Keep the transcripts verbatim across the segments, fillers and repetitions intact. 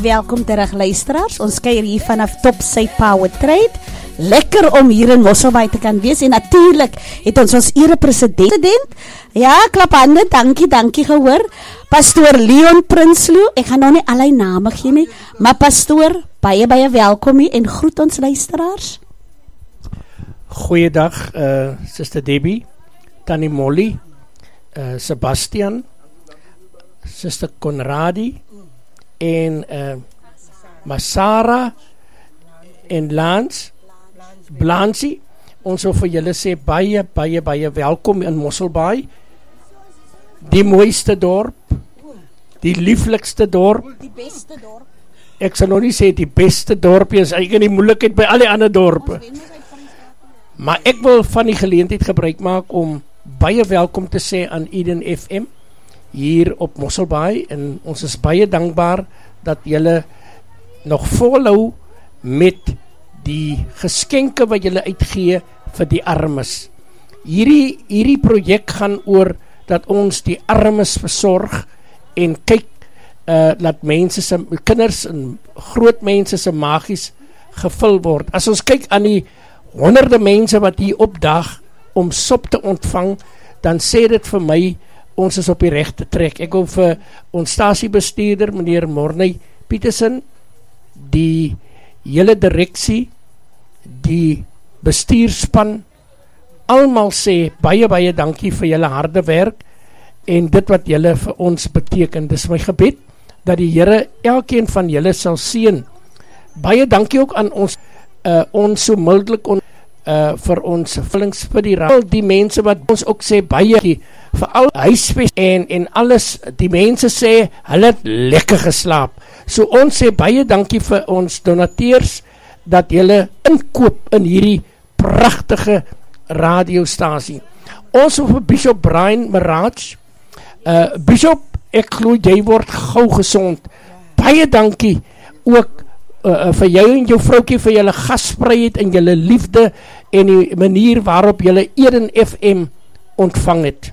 welkom terug luisteraars. Ons kuier hier vanaf Topsy Power Trade. Lekker om hier in Mosselbaai te kan wees. En natuurlijk het ons ons ere president. Ja, klap hande, dankie, dankie gehoor. Pastoor Leon Prinsloo. Ek gaan nou nie allerlei name gee nie, maar pastoor, baie baie welkom hier en groet ons luisteraars. Goeiedag, uh, Sister Debbie, Tannie Molly, uh, Sebastian, Sister Conradi en uh, Masara en Lance, Blancy. Ons wil vir julle sê baie, baie, baie welkom in Mosselbaai, die mooiste dorp, die lieflikste dorp, die beste dorp. Ek sal nog nie sê die beste dorp is eigenlijk die moeilikheid by al die ander dorpe. Maar ek wil van die geleentheid gebruik maak om baie welkom te sê aan Eden F M hier op Mosselbaai, en ons is baie dankbaar dat julle nog volhou met die geskenke wat julle uitgee vir die armes. Hierdie, hierdie projek gaan oor dat ons die armes versorg en kyk uh, dat mense se, kinders en groot mense se magies gevul word. As ons kyk aan die honderde mense wat hier opdag om sop te ontvang, dan sê dit vir my, ons is op die regte trek. Ek wil vir ons stasiebestuurder, meneer Morney Petersen, die hele direksie, die bestuurspan, almal sê, baie, baie dankie vir julle harde werk, en dit wat julle vir ons beteken. Dis my gebed, dat die Here elkeen van julle sal seën. Baie dankie ook aan ons, uh, ons so mildelik on, uh, vir ons vullings vir die raad, die mense wat ons ook sê, baie, vir al huisves en, en alles, die mense sê, hulle het lekker geslaap. So ons sê, baie dankie vir ons donateurs, dat julle inkoop in hierdie pragtige radiostasie. Ons vir Bishop Brian Mirage, uh, Bishop, ek glo jy word gauw gesond. Baie dankie ook uh, vir jou en jou vroukie vir julle gastvryheid en julle liefde en die manier waarop julle Eden F M ontvang het.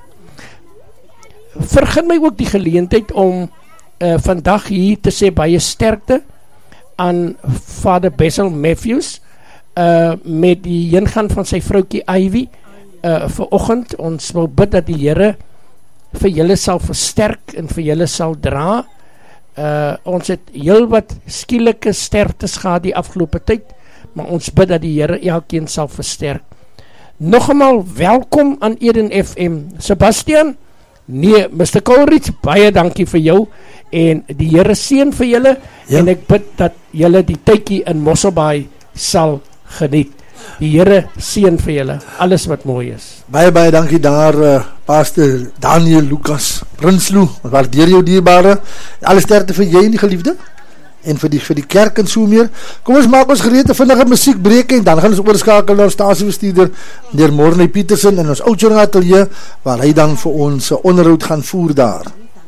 Vergun my ook die geleentheid om uh, vandag hier te sê baie sterkte aan Vader Bessel Matthews uh, met die heengaan van sy vroukie Ivy uh, vanoggend. Ons wil bid dat die Here vir julle sal versterk en vir julle sal dra. Uh, ons het heel wat skielike sterftes gehad die afgelope tyd, maar ons bid dat die Here elkeen sal versterk. Nog eenmaal welkom aan Eden F M. Sebastian, nee, mister Coleridge, baie dankie vir jou, en die Here seën vir julle, ja. En ek bid dat julle die tydjie in Mosselbaai sal geniet. Die Here seën vir julle, alles wat mooi is. Baie, baie dankie daar, uh, Pastor Daniel Lucas Prinsloo, wat waardeer jou dierbare, alle sterkte vir jy en die geliefde, en vir die, vir die kerk en so meer. Kom ons maak ons gereed te vinnige muziekbreek, en dan gaan ons oorskakel na ons stasiebestuurder, meneer Morney Petersen, in ons oudjong atelier, waar hy dan vir ons onderhoud gaan voer daar.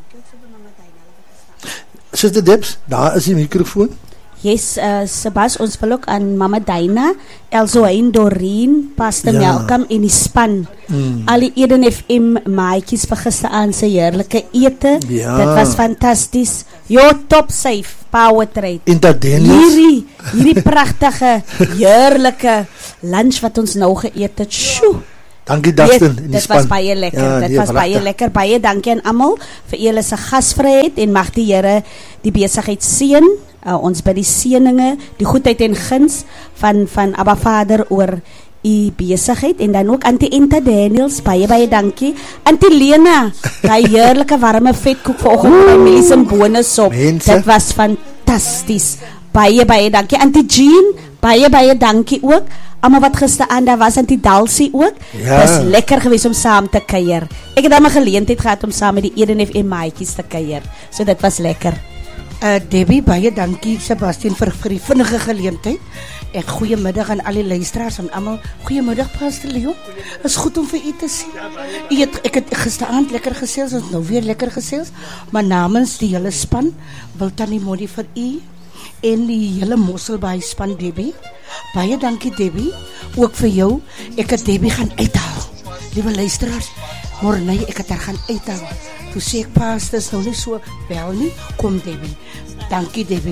Sister Debs, daar is die microfoon. Yes, uh, Sebas, ons wil ook aan Mama Daina, Elzoain Doreen, Pastor ja. Malcolm en die span, mm. al die Eden F M maatjies vir gisteraan sy heerlijke ete, ja. Dit was fantastisch, jo, top safe, power trade, hierdie, hierdie prachtige, heerlijke lunch wat ons nou geëet het, sjoe, dankie Dustin, dit, dit was baie lekker, ja, dit nee, was baie lekker, baie dankie aan almal, vir julle se gasvryheid, en mag die Here die besigheid seën, uh, ons by die seëninge, die goedheid en guns, van, van Abba Vader oor die besigheid, en dan ook Auntie Enta Daniels, baie baie dankie, Auntie Lena, die heerlijke warme vetkoek vanoggend by Melis en Bonesop, dit was fantasties, baie baie dankie, Auntie Jean, baie baie dankie ook, allemaal wat gister aan daar was, Auntie Dalsie ook, ja. Het is lekker geweest om saam te kuier, ek het dan my geleentheid gehad om saam met die Eden F M maatjies te kuier, so dit was lekker. Uh, Debbie, baie dankie Sebastian vir, vir die vinnige geleentheid, en goeiemiddag aan al die luisteraars en allemaal, goeiemiddag Pastor Leo, is goed om vir u te sien, het, ek het gisteravond lekker gesels, ons nou weer lekker gesels, maar namens die hele span, wil Tannie Molly vir u, en die hele Mosselbaai span Debbie, baie dankie Debbie, ook vir jou, ek het Debbie gaan uithaal, liewe luisteraars, Morney, ek het haar gaan uithaal, toe sê ek, Pastor, is nou nie so wel nie, kom Debbie, dankie Debbie,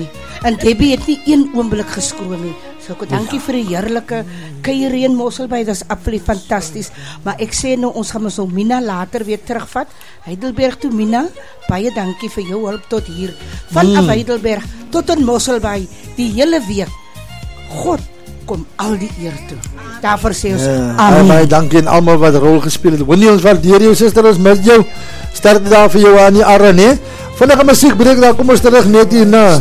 En Debbie het nie een oomblik geskroom nie. So ek dankie vir die heerlike kuier in Mosselbaai, dis absoluut fantasties. Maar ek sê nou, ons gaan ons nou Mina later weer terugvat. Heidelberg toe, Mina, baie dankie vir jou hulp tot hier. Vanaf mm. Heidelberg tot in Mosselbaai, die hele week. God, kom al die eer toe. Daarvoor sê ons, ja, amen. Baie dankie aan almal wat rol gespeel het. Winnie, ons waardeer jou, sister, ons mis jou. Sterkte daar vir jou aan die arre, nee? Vinnige musiek breek, daar kom ons terug net hierna.